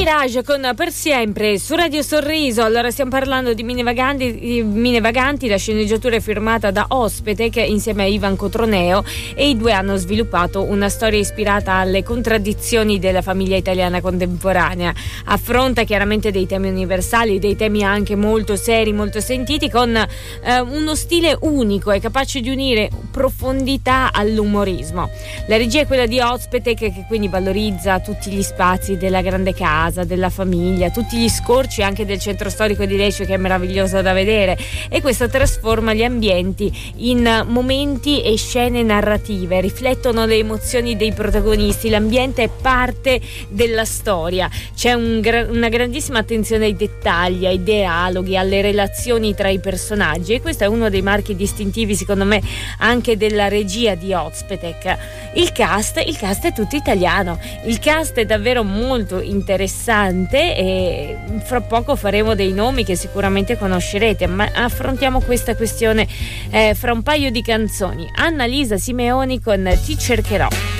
Mirage con Per Sempre su Radio Sorriso. Allora stiamo parlando di Mine Vaganti, la sceneggiatura è firmata da Ospetec insieme a Ivan Cotroneo e i due hanno sviluppato una storia ispirata alle contraddizioni della famiglia italiana contemporanea. Affronta chiaramente dei temi universali, dei temi anche molto seri, molto sentiti, con uno stile unico e capace di unire profondità all'umorismo. La regia è quella di Ospetec, che quindi valorizza tutti gli spazi della grande casa, della famiglia, tutti gli scorci anche del centro storico di Lecce, che è meraviglioso da vedere, e questo trasforma gli ambienti in momenti e scene narrative, riflettono le emozioni dei protagonisti, l'ambiente è parte della storia, c'è una grandissima attenzione ai dettagli, ai dialoghi, alle relazioni tra i personaggi, e questo è uno dei marchi distintivi secondo me anche della regia di Ospetec. Il cast è tutto italiano, il cast è davvero molto interessante e fra poco faremo dei nomi che sicuramente conoscerete, ma affrontiamo questa questione fra un paio di canzoni. Annalisa Simeoni con Ti cercherò.